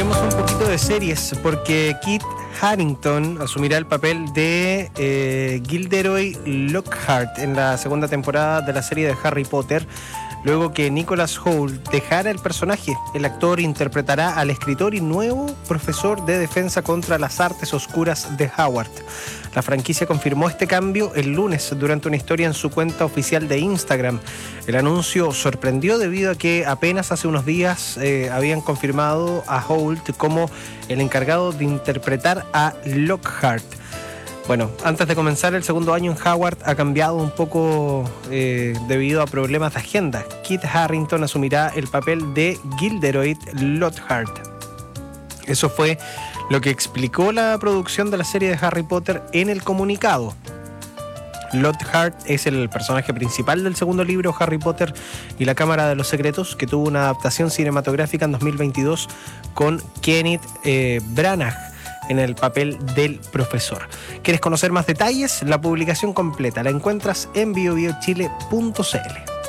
Hablemos un poquito de series, porque Kit Harington asumirá el papel de Gilderoy Lockhart en la segunda temporada de la serie de Harry Potter, luego que Nicholas Hoult dejara el personaje. El actor interpretará al escritor y nuevo profesor de defensa contra las artes oscuras de Howard. La franquicia confirmó este cambio el lunes durante una historia en su cuenta oficial de Instagram. El anuncio sorprendió debido a que apenas hace unos días habían confirmado a Hoult como el encargado de interpretar a Lockhart. Bueno, antes de comenzar el segundo año en Howard ha cambiado un poco debido a problemas de agenda. Kit Harington asumirá el papel de Gilderoy Lockhart. Eso fue lo que explicó la producción de la serie de Harry Potter en el comunicado. Lockhart es el personaje principal del segundo libro, Harry Potter y la Cámara de los Secretos, que tuvo una adaptación cinematográfica en 2022 con Kenneth Branagh en el papel del profesor. ¿Quieres conocer más detalles? La publicación completa la encuentras en biobiochile.cl.